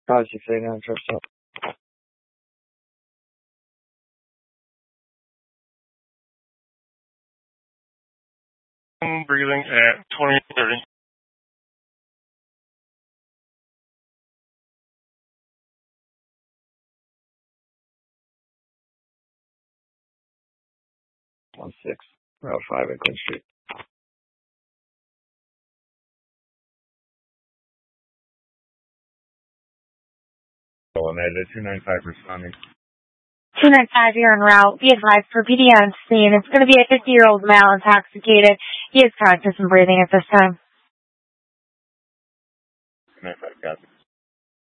Cauchy Freightliner truck stop. Breathing at 2030. On 6, Route 5 at Quinn Street. Oneida 295 responding. 295, you're en route. Be advised for PD on scene. It's going to be a 50-year-old male intoxicated. He is conscious and breathing at this time. 295, copy.